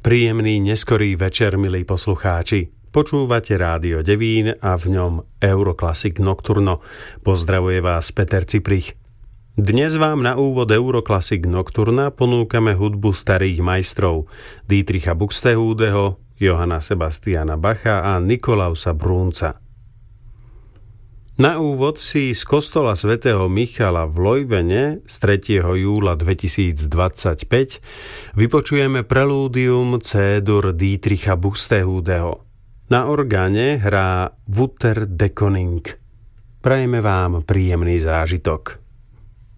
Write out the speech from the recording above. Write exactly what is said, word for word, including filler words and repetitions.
Príjemný neskorý večer, milí poslucháči. Počúvate Rádio Devín a v ňom Euroclassic Nocturno. Pozdravuje vás Peter Ciprich. Dnes vám na úvod Euroclassic Nocturna ponúkame hudbu starých majstrov Dietricha Buxtehudeho, Johanna Sebastiana Bacha a Nikolausa Brunca. Na úvod si z kostola svätého Michala v Leuvene z tretieho júla dvetisícdvadsaťpäť vypočujeme prelúdium C-dur Dietricha Buxtehudeho. Na orgáne hrá Wouter de Koning. Prajeme vám príjemný zážitok.